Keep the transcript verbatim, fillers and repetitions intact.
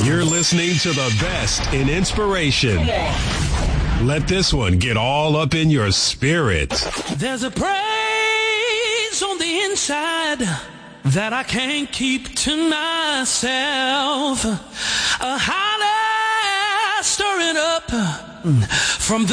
You're listening to the best in inspiration. Let this one get all up in your spirit. There's a praise on the inside that I can't keep to myself. A holler stirring up from the